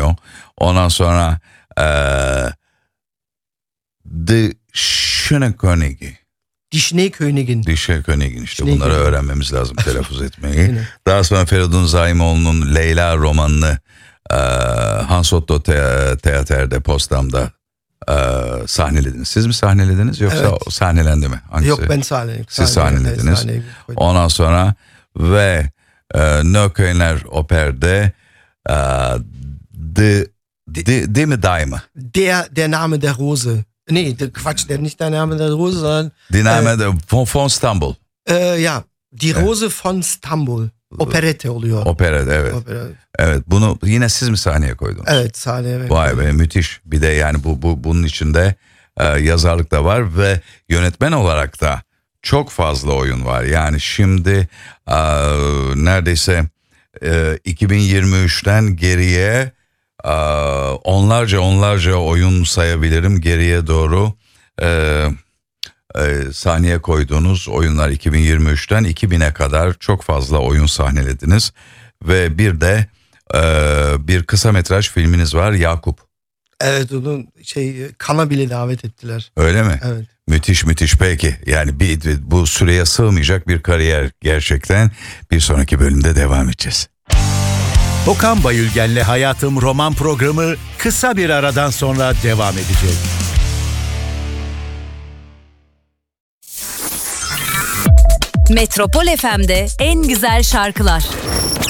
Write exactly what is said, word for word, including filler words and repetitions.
oynuyor. Ondan sonra eee The Schneekönig'i. Die Schneekönigin. Die Schneekönigin işte Schneekönigin. bunları öğrenmemiz lazım telaffuz etmeyi. Daha sonra Feridun Zaimoğlu'nun Leyla romanını eee Hans Otto Te- Theater'de Potsdam'da eee sahnelediniz. Siz mi sahnelediniz yoksa Evet. o sahnelendi mi? Hangisi? Yok ben sahneledim. Siz sahnelediniz. Ondan sonra ve e, Neuköllner Oper'de e, de, de, de mi Die mı? Der, der Name der Rose. Nee, der, Quatsch, der nicht der Name der Rose, sondern... Die Name de von, von Stambul. Äh, ja, Die Rose von Stambul. Operette oluyor. Operette, evet. Operette. Evet, bunu yine siz mi sahneye koydunuz? Evet, sahneye. Vay be, müthiş. Bir de yani bu, bu bunun içinde e, yazarlık da var ve yönetmen olarak da çok fazla oyun var. Yani şimdi e, neredeyse e, iki bin yirmi üçten geriye e, onlarca onlarca oyun sayabilirim geriye doğru. E, e, sahneye koyduğunuz oyunlar iki bin yirmi üçten iki bine kadar çok fazla oyun sahnelediniz. Ve bir de e, bir kısa metraj filminiz var, Yakup. Evet, onu şey Kana bile davet ettiler. Öyle mi? Evet. Müthiş müthiş peki. Yani bir, bu süreye sığmayacak bir kariyer gerçekten. Bir sonraki bölümde devam edeceğiz. Okan Bayülgen'le Hayatım roman programı kısa bir aradan sonra devam edecek. Metropol F M'de en güzel şarkılar